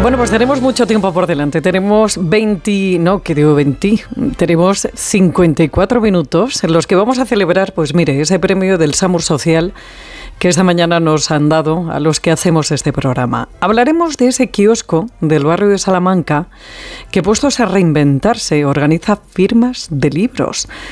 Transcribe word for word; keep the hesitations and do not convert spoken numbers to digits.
Bueno, pues tenemos mucho tiempo por delante. Tenemos veinte, no, que digo veinte, tenemos cincuenta y cuatro minutos en los que vamos a celebrar, pues mire, ese premio del SAMUR Social que esta mañana nos han dado a los que hacemos este programa. Hablaremos de ese kiosco del barrio de Salamanca que, puestos a reinventarse, organiza firmas de libros.